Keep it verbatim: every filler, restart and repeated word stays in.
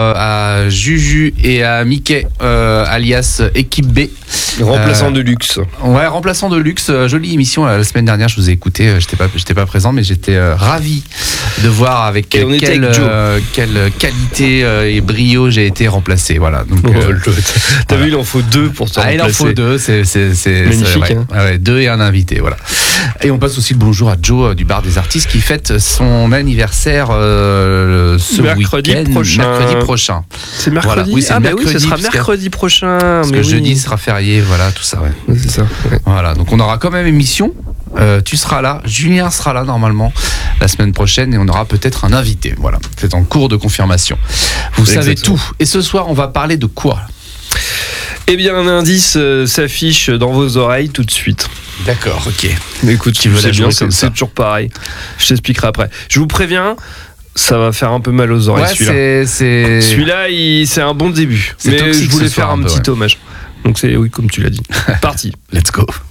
euh, à Juju et à Mickey, euh, alias Équipe B. Remplaçant euh, de luxe. Ouais, remplaçant de luxe. Euh, jolie émission la, la semaine dernière. Je vous ai écouté. Euh, j'étais pas, j'étais pas présent, mais j'étais euh, ravi de voir avec et on quelle, était avec euh, quelle qualité euh, et brio j'ai été remplacé. Voilà. Donc, oh, euh, t'as voilà. vu, il en faut deux pour te ah, remplacer. il en faut deux. C'est, c'est, c'est magnifique. C'est, ouais. Hein. Ah ouais, deux et un invité. Voilà. Et on passe aussi le bonjour à Joe euh, du Bar des Artistes qui fête son anniversaire euh, ce mercredi week-end, prochain. mercredi prochain. C'est mercredi. Voilà. Oui, c'est ah mercredi, bah oui, ce sera parce mercredi prochain. Parce mais que oui. jeudi sera férié, voilà, tout ça. Ouais. Ouais, c'est ça. Ouais. Voilà, donc on aura quand même émission. Euh, tu seras là, Julien sera là normalement la semaine prochaine et on aura peut-être un invité. Voilà, c'est en cours de confirmation. Vous Exactement. savez tout. Et ce soir, on va parler de quoi ? Eh bien, un indice euh, s'affiche dans vos oreilles tout de suite. D'accord, ok. Mais écoute, Tu veux la c'est jouer bien, comme c'est, ça. c'est toujours pareil. Je t'expliquerai après. Je vous préviens, ça va faire un peu mal aux oreilles Ouais, celui-là. c'est, c'est... Celui-là, il, c'est un bon début. C'est mais toxique je voulais ce soir, faire un, un peu, petit ouais. hommage. Donc c'est oui, comme tu l'as dit. Parti. Let's go.